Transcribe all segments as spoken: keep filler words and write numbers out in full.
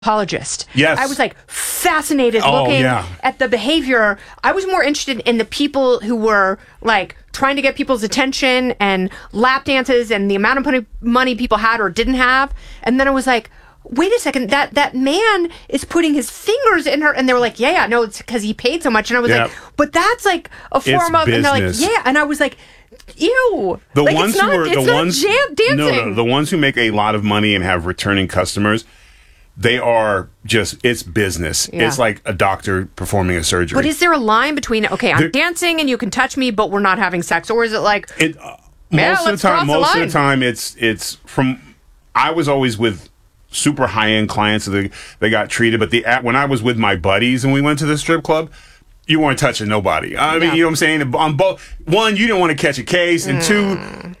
Apologist. Yes. I was like fascinated Oh, looking yeah. at the behavior. I was more interested in the people who were like trying to get people's attention and lap dances and the amount of money, money people had or didn't have. And then I was like, wait a second, that that man is putting his fingers in her. And they were like, yeah, yeah, no, it's because he paid so much. And I was Yeah. like, but that's like a form It's of, and they're like, business. yeah. And I was like, ew. The like, ones it's who not, are it's the not ones jam- dancing. No, no, the ones who make a lot of money and have returning customers, they are just, it's business. Yeah. It's like a doctor performing a surgery. But is there a line between, okay, I'm There- dancing and you can touch me, but we're not having sex? Or is it like, It, uh, Yeah, most of let's the cross time, the most line. of the time, it's it's from. I was always with super high end clients, so they they got treated. But the at, when I was with my buddies and we went to the strip club, you weren't touching nobody. I mean, Yeah. you know what I'm saying? On both, one, you didn't want to catch a case, and two,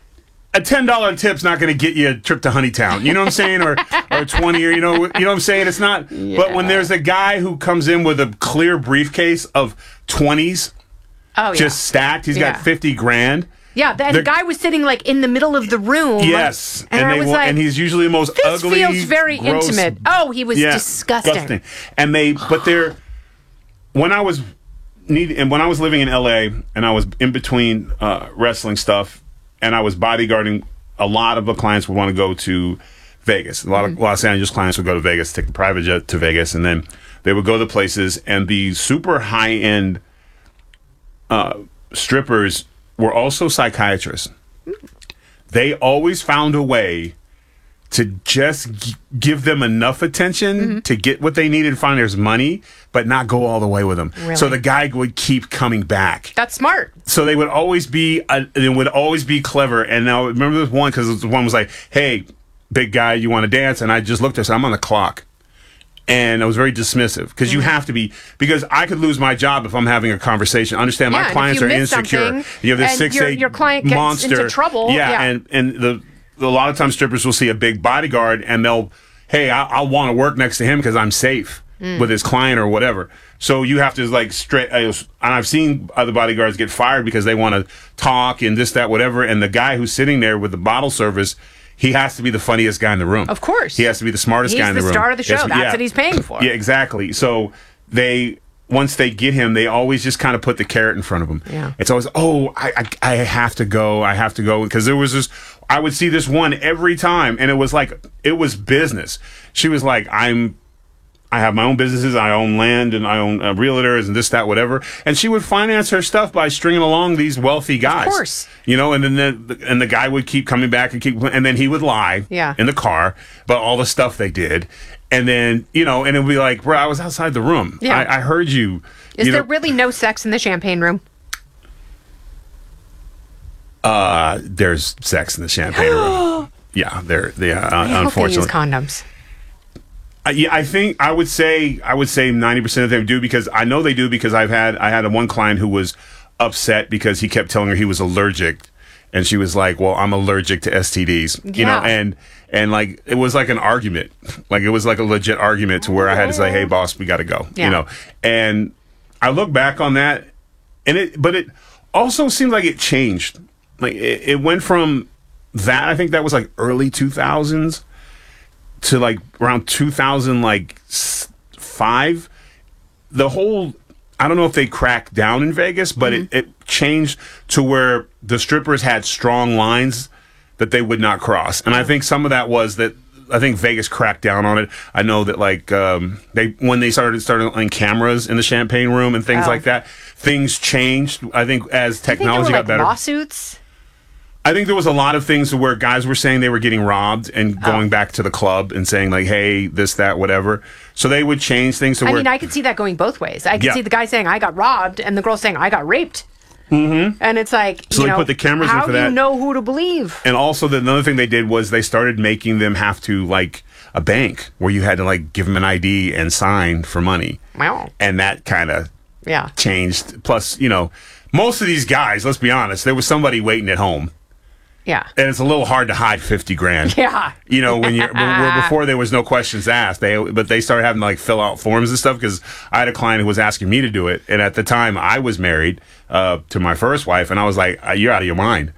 a ten dollar tip's not going to get you a trip to Honeytown. You know what I'm saying? Or or twenty, or you know, you know what I'm saying? It's not. But when there's a guy who comes in with a clear briefcase of twenties, oh, yeah. just stacked, he's Yeah. got fifty grand. Yeah, the, and the guy was sitting like in the middle of the room. Yes, and, I they was want, like, and he's usually the most this ugly. feels very gross- intimate. Oh, he was yeah, disgusting. And they, but they're when I was need and when I was living in L A and I was in between uh, wrestling stuff and I was bodyguarding, a lot of the clients would want to go to Vegas. A lot of Los Angeles clients would go to Vegas, take a private jet to Vegas, and then they would go to places, and the super high end uh, strippers were also psychiatrists. They always found a way to just g- give them enough attention Mm-hmm. to get what they needed, find there's money, but not go all the way with them. Really? So the guy would keep coming back. That's smart. So they would always be, uh, it would always be clever. And now remember this one, because one was like, "Hey, big guy, you want to dance?" And I just looked at her, said, "I'm on the clock." And I was very dismissive, because you have to be, because I could lose my job if I'm having a conversation. Understand, Yeah, my and if clients you are miss insecure. something You have this and six your- eight your client gets monster into trouble, Yeah, yeah. and and the a lot of times strippers will see a big bodyguard and they'll, "Hey, I, I want to work next to him because I'm safe with his client or whatever." So you have to like straight. And I've seen other bodyguards get fired because they want to talk and this, that, whatever. And the guy who's sitting there with the bottle service, he has to be the funniest guy in the room. Of course. He has to be the smartest He's guy in the, the room. star of the show. Yes, That's yeah. what he's paying for. Yeah, exactly. So they, once they get him, they always just kind of put the carrot in front of him. Yeah. It's always, "Oh, I, I, I have to go. I have to go." Because there was this, I would see this one every time, and it was like, it was business. She was like, "I'm, I have my own businesses. I own land and I own uh, realtors and this, that, whatever." And she would finance her stuff by stringing along these wealthy guys. Of course. You know, and then the, and the guy would keep coming back and keep, and then he would lie Yeah. in the car about all the stuff they did. And then, you know, and it would be like, "Bro, I was outside the room. Yeah. I, I heard you." Is you there know, really no sex in the champagne room? uh, there's sex in the champagne room. Yeah, there, yeah, uh, I hope they use unfortunately. condoms. Uh, yeah, I think I would say I would say ninety percent of them do, because I know they do, because I've had I had a one client who was upset because he kept telling her he was allergic, and she was like, "Well, I'm allergic to S T Ds," you know, Yeah. and and like it was like an argument, like it was like a legit argument to where I had to say, "Hey, boss, we got to go," Yeah. you know, and I look back on that, and it, but it also seemed like it changed, like it, it went from that, I think that was like early two thousands, to like around two thousand like five. The whole, I don't know if they cracked down in Vegas, but Mm-hmm. it, it changed to where the strippers had strong lines that they would not cross. And I think some of that was that I think Vegas cracked down on it. I know that like um, they when they started started on cameras in the champagne room and things Oh. like that, things changed. I think as I think there technology were, got like, better. lawsuits. I think there was a lot of things where guys were saying they were getting robbed and going Oh. back to the club and saying like, "Hey, this, that, whatever." So they would change things to I where mean, I could see that going both ways. I could Yeah. see the guy saying, "I got robbed," and the girl saying, "I got raped." Mm-hmm. And it's like, So you they know, put the cameras in how for do you that. know who to believe? And also, the, another thing they did was they started making them have to like a bank where you had to like give them an I D and sign for money, Wow. and that kind of Yeah. changed. Plus, you know, most of these guys, let's be honest, there was somebody waiting at home. Yeah. And it's a little hard to hide fifty grand. Yeah. You know, when you're where before there was no questions asked, they but they started having to like fill out forms and stuff, because I had a client who was asking me to do it, and at the time I was married uh, to my first wife, and I was like, "You're out of your mind.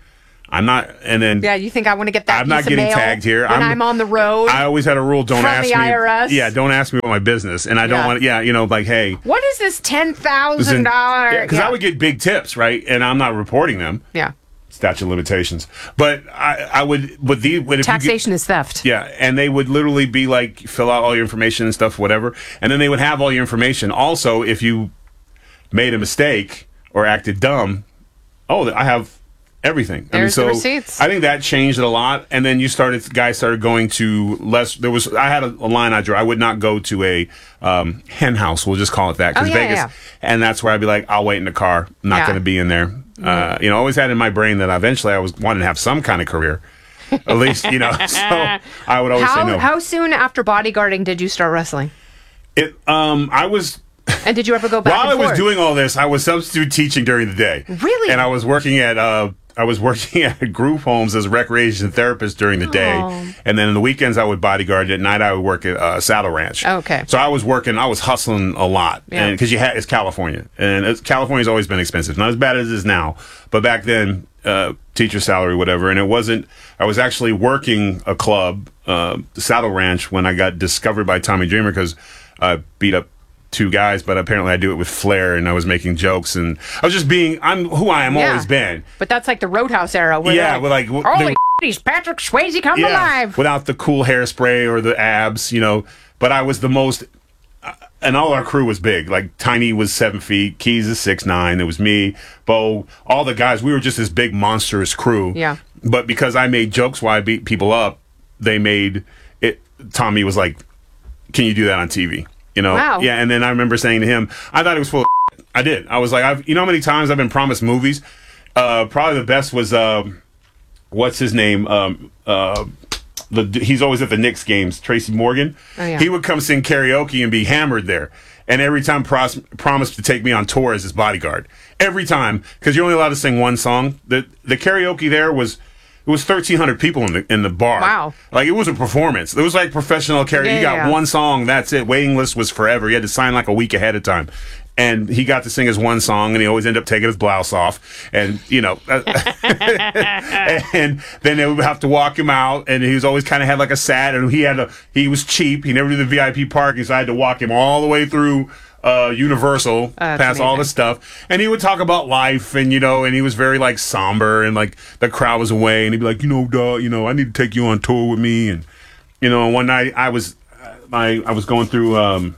I'm not, and then Yeah, you think I want to get that I'm piece not of getting mail tagged here. when I'm, I'm on the road? I always had a rule: don't from ask the me. I R S? Yeah, don't ask me about my business, and I don't Yeah. want. Yeah, you know, like, hey, What is this ten thousand dollars? because I would get big tips, right? And I'm not reporting them. Yeah. Statute of limitations, but I, I would, but the but if Taxation you get, is theft. yeah, and they would literally be like, fill out all your information and stuff, whatever, and then they would have all your information. Also, if you made a mistake or acted dumb, oh, I have everything. There's I mean, so the receipts. I think that changed it a lot. And then you started, guys started going to less. There was, I had a, a line I drew. I would not go to a um, hen house. We'll just call it that, because Oh, yeah, Vegas, yeah. and that's where I'd be like, I'll wait in the car. I'm not Yeah. going to be in there. Uh, you know, I always had in my brain that eventually I was wanted to have some kind of career, at least, you know. So I would always How say no. how soon after bodyguarding did you start wrestling? It, um, I was. And did you ever go back While and I was forth? doing all this, I was substitute teaching during the day. Really? And I was working at uh, I was working at group homes as a recreation therapist during the day, Oh. and then on the weekends I would bodyguard. At night I would work at uh, Saddle Ranch. Okay. So I was working. I was hustling a lot, Yeah. and because you had it's California, and it's, California's always been expensive. Not as bad as it is now, but back then, uh, teacher salary, whatever. And it wasn't. I was actually working a club, uh, Saddle Ranch, when I got discovered by Tommy Dreamer because I beat up two guys, but apparently I do it with flair, and I was making jokes, and I was just being, I'm who I am Yeah. always been. But that's like the Roadhouse era. Where Yeah, they're well, like, w- holy they- he's Patrick Swayze come alive. without the cool hairspray or the abs, you know, but I was the most, uh, and all our crew was big. Like, Tiny was seven feet, Keys is six nine, it was me, Bo, all the guys, we were just this big monstrous crew. Yeah. But because I made jokes while I beat people up, they made it, Tommy was like, can you do that on T V? You know, Wow. yeah. And then I remember saying to him, I thought it was full of shit. I did. I was like, I've, you know how many times I've been promised movies? Uh, probably the best was, uh, what's his name? Um, uh, the, he's always at the Knicks games, Tracy Morgan. Oh, yeah. He would come sing karaoke and be hammered there. And every time pros- promised to take me on tour as his bodyguard. Every time, because you're only allowed to sing one song. The the karaoke there was, it was thirteen hundred people in the in the bar. Wow. Like, it was a performance. It was like professional karaoke. Yeah, you got yeah. one song, that's it. Waiting list was forever. You had to sign like a week ahead of time. And he got to sing his one song, and he always ended up taking his blouse off. And, you know, and then they would have to walk him out, and he was always kind of had like a sad, and he had a, he was cheap. He never did the V I P parking, so I had to walk him all the way through uh, Universal, that's past all amazing. the stuff. And he would talk about life, and, you know, and he was very like somber, and like the crowd was away, and he'd be like, you know, duh, you know, I need to take you on tour with me. And, you know, one night I was, I, I was going through, um,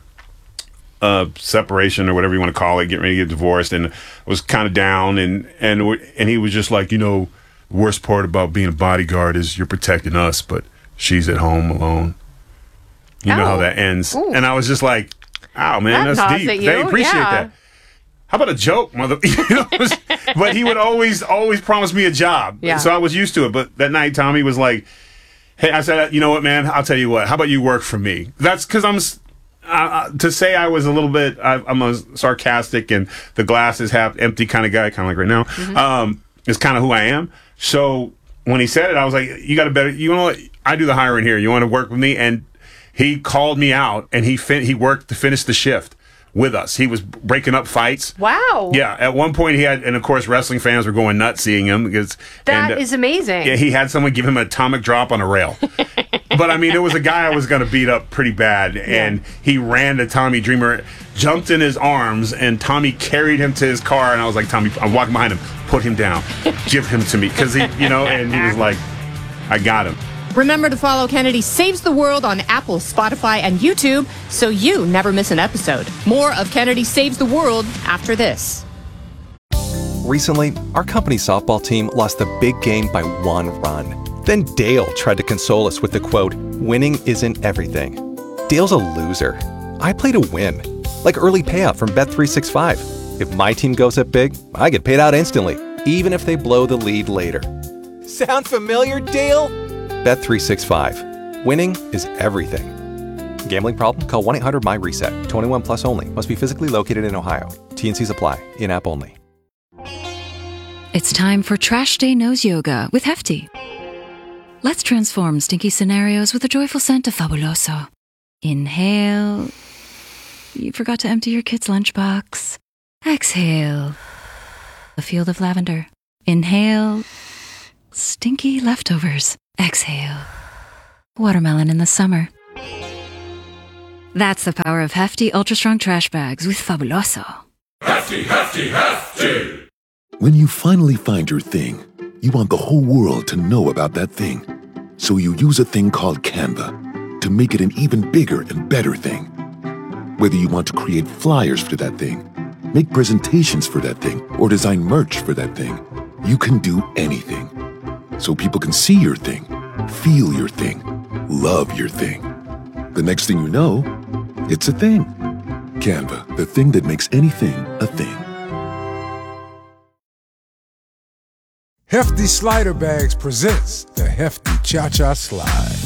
uh, separation or whatever you want to call it, getting ready to get divorced, and I was kind of down, and, and, and he was just like, you know, the worst part about being a bodyguard is you're protecting us, but she's at home alone. You know Oh. how that ends. Ooh. And I was just like, oh man, That that's gnaws deep. at They you, appreciate yeah. that. How about a joke, mother? You know, it was- but he would always, always promise me a job. Yeah. So I was used to it. But that night, Tommy was like, hey, I said, you know what, man? I'll tell you what. How about you work for me? That's because I'm, s- uh, to say I was a little bit, I, I'm a sarcastic and the glass is half empty kind of guy, kind of like right now, Mm-hmm. um, is kind of who I am. So when he said it, I was like, you got to better, you know what? I do the hiring here. You want to work with me? And he called me out, and he fin- he worked to finish the shift with us. He was breaking up fights. Wow. Yeah, at one point he had, and of course wrestling fans were going nuts seeing him because That and, uh, is amazing. yeah, he had someone give him an atomic drop on a rail. But I mean, it was a guy I was going to beat up pretty bad, and he ran to Tommy Dreamer, jumped in his arms, and Tommy carried him to his car. And I was like, Tommy, I'm walking behind him, put him down, give him to me, because he, you know, and he was like, I got him. Remember to follow Kennedy Saves the World on Apple, Spotify, and YouTube so you never miss an episode. More of Kennedy Saves the World after this. Recently, our company softball team lost the big game by one run. Then Dale tried to console us with the quote, winning isn't everything. Dale's a loser. I play to win. Like early payout from Bet three sixty-five. If my team goes up big, I get paid out instantly, even if they blow the lead later. Sound familiar, Dale? Bet three sixty-five. Winning is everything. Gambling problem? Call one eight hundred my reset. twenty-one plus only. Must be physically located in Ohio. T N Cs apply. In-app only. It's time for Trash Day Nose Yoga with Hefty. Let's transform stinky scenarios with a joyful scent of Fabuloso. Inhale. You forgot to empty your kid's lunchbox. Exhale. A field of lavender. Inhale. Stinky leftovers. Exhale. Watermelon in the summer. That's the power of Hefty Ultra Strong Trash Bags with Fabuloso. Hefty, hefty, hefty! When you finally find your thing, you want the whole world to know about that thing. So you use a thing called Canva to make it an even bigger and better thing. Whether you want to create flyers for that thing, make presentations for that thing, or design merch for that thing, you can do anything. So people can see your thing, feel your thing, love your thing. The next thing you know, it's a thing. Canva, the thing that makes anything a thing. Hefty Slider Bags presents the Hefty Cha-Cha Slide.